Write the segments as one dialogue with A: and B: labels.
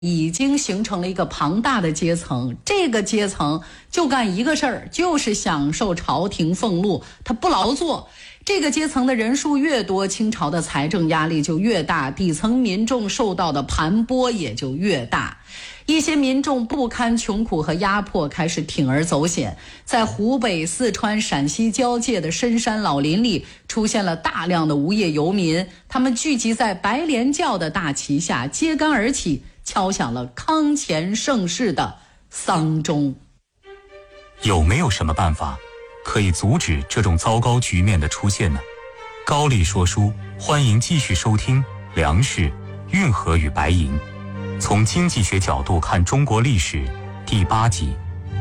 A: 已经形成了一个庞大的阶层，这个阶层就干一个事儿，就是享受朝廷俸禄，他不劳作。这个阶层的人数越多，清朝的财政压力就越大，底层民众受到的盘剥也就越大。一些民众不堪穷苦和压迫，开始铤而走险，在湖北、四川、陕西交界的深山老林里出现了大量的无业游民，他们聚集在白莲教的大旗下，揭竿而起，敲响了康乾盛世的丧钟。
B: 有没有什么办法可以阻止这种糟糕局面的出现呢？高丽说书，欢迎继续收听粮食、运河与白银，从经济学角度看中国历史第8集。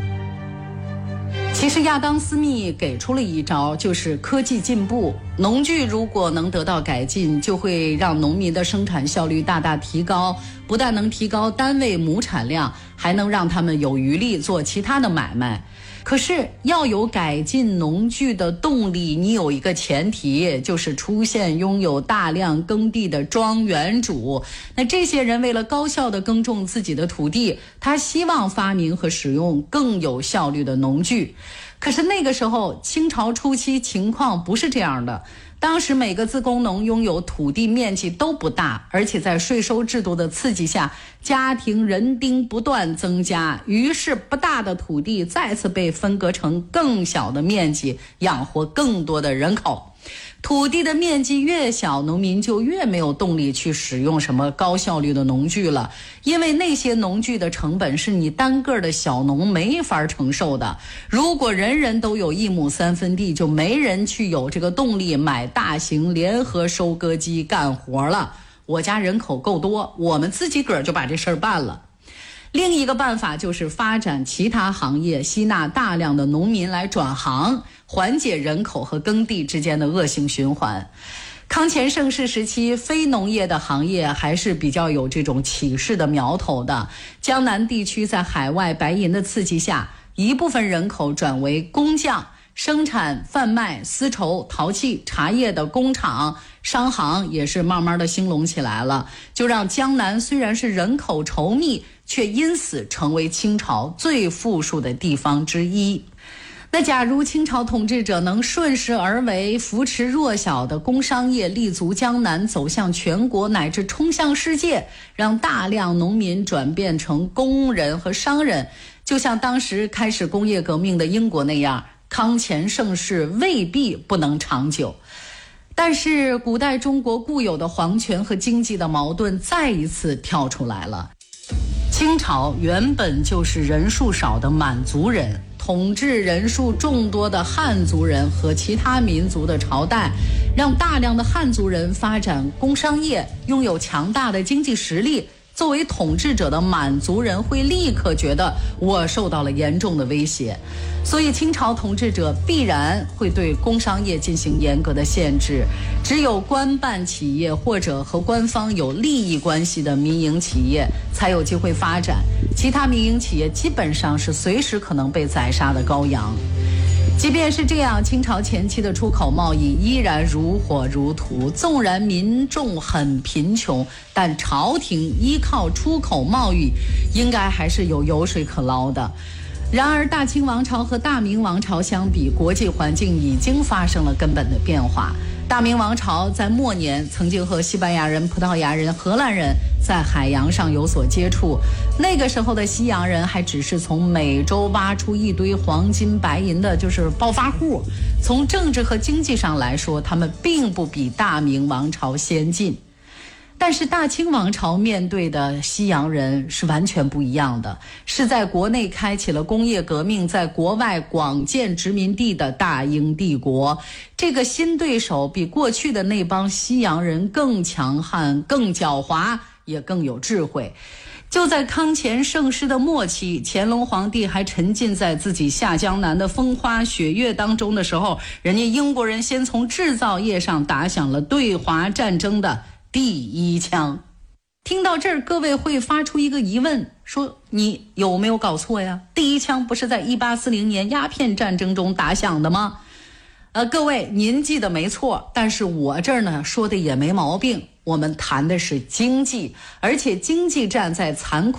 A: 其实亚当·斯密给出了一招，就是科技进步，农具如果能得到改进，就会让农民的生产效率大大提高，不但能提高单位亩产量，还能让他们有余力做其他的买卖。可是要有改进农具的动力，你有一个前提，就是出现拥有大量耕地的庄园主。那这些人为了高效地耕种自己的土地，他希望发明和使用更有效率的农具。可是那个时候清朝初期情况不是这样的，当时每个自工农拥有土地面积都不大，而且在税收制度的刺激下，家庭人丁不断增加，于是不大的土地再次被分割成更小的面积，养活更多的人口。土地的面积越小，农民就越没有动力去使用什么高效率的农具了，因为那些农具的成本是你单个的小农没法承受的。如果人人都有1亩3分地，就没人去有这个动力买大型联合收割机干活了。我家人口够多，我们自己个儿就把这事儿办了。另一个办法就是发展其他行业，吸纳大量的农民来转行，缓解人口和耕地之间的恶性循环。康乾盛世时期，非农业的行业还是比较有这种起势的苗头的。江南地区在海外白银的刺激下，一部分人口转为工匠，生产、贩卖丝绸、陶器、茶叶的工厂，商行也是慢慢的兴隆起来了，就让江南虽然是人口稠密，却因此成为清朝最富庶的地方之一。那假如清朝统治者能顺势而为，扶持弱小的工商业立足江南，走向全国乃至冲向世界，让大量农民转变成工人和商人，就像当时开始工业革命的英国那样，康乾盛世未必不能长久。但是古代中国固有的皇权和经济的矛盾再一次跳出来了。清朝原本就是人数少的满族人统治人数众多的汉族人和其他民族的朝代，让大量的汉族人发展工商业，拥有强大的经济实力。作为统治者的满族人会立刻觉得我受到了严重的威胁，所以清朝统治者必然会对工商业进行严格的限制，只有官办企业或者和官方有利益关系的民营企业才有机会发展，其他民营企业基本上是随时可能被宰杀的羔羊。即便是这样，清朝前期的出口贸易依然如火如荼，纵然民众很贫穷，但朝廷依靠出口贸易应该还是有油水可捞的。然而大清王朝和大明王朝相比，国际环境已经发生了根本的变化。大明王朝在末年曾经和西班牙人、葡萄牙人、荷兰人在海洋上有所接触，那个时候的西洋人还只是从美洲挖出一堆黄金白银的就是暴发户，从政治和经济上来说，他们并不比大明王朝先进。但是大清王朝面对的西洋人是完全不一样的，是在国内开启了工业革命，在国外广建殖民地的大英帝国。这个新对手比过去的那帮西洋人更强悍、更狡猾，也更有智慧。就在康乾盛世的末期，乾隆皇帝还沉浸在自己下江南的风花雪月当中的时候，人家英国人先从制造业上打响了对华战争的第一枪。听到这儿，各位会发出一个疑问，说你有没有搞错呀？第一枪不是在1840年鸦片战争中打响的吗？各位您记得没错，但是我这儿呢说的也没毛病。 我们谈的是经济，而且经济站在残酷